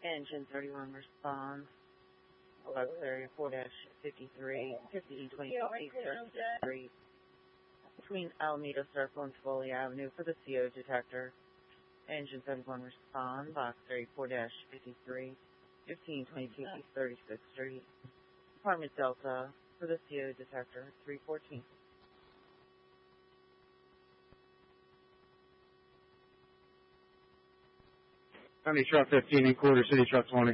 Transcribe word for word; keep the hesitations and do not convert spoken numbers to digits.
Engine thirty-one responds. Local area four fifty-three, fifteen twenty-eight Street, between Alameda Circle and Foley Avenue for the C O detector. Engine thirty-one respond. Box area four fifty-three, fifteen twenty-two East thirty-sixth Street. Department Delta for the C O detector, three fourteen. County Truck fifteen and Quarter City Truck twenty.